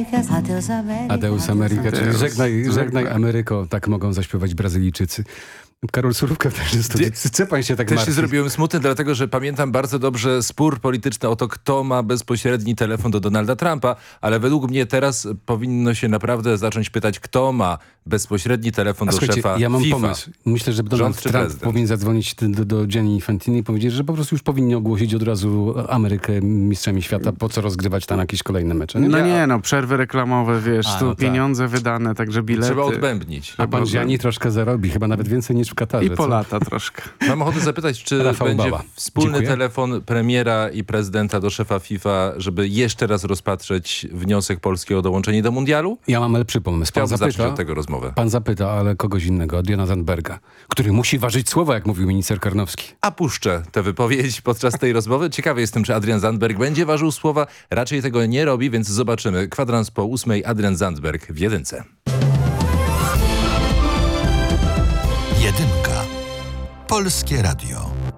Adeus America, czyli żegnaj Ameryko, tak mogą zaśpiewać Brazylijczycy. Karol Surówka też jest to. Chce pan się tak Też martwić? się zrobiłem smutny, dlatego że pamiętam bardzo dobrze spór polityczny o to, kto ma bezpośredni telefon do Donalda Trumpa, ale według mnie teraz powinno się naprawdę zacząć pytać, kto ma bezpośredni telefon do szefa ja mam FIFA. pomysł. Myślę, że Donald Trump prezydent? powinien zadzwonić do Gianni Infantini i powiedzieć, że po prostu już powinni ogłosić od razu Amerykę mistrzami świata, po co rozgrywać tam jakieś kolejne mecze. Nie? Przerwy reklamowe, wiesz, tu tak. pieniądze wydane, także bilety. Trzeba odbębnić. A pan Gianni troszkę zarobi, chyba nawet więcej niż w Katarze. I po lata troszkę. Mam ochotę zapytać, czy Rafał będzie Bała. wspólny Dziękuję. telefon premiera i prezydenta do szefa FIFA, żeby jeszcze raz rozpatrzeć wniosek Polski o dołączenie do mundialu? Ja mam lepszy pomysł. Chciałbym zacząć od tego rozmowę. Pan zapyta, ale kogoś innego, od Jana Zandberga, który musi ważyć słowa, jak mówił minister Karnowski. A puszczę tę wypowiedź podczas tej rozmowy. Ciekawy jestem, czy Adrian Zandberg będzie ważył słowa. Raczej tego nie robi, więc zobaczymy. Kwadrans po 8. Adrian Zandberg w jedynce. Jedynka. Polskie Radio.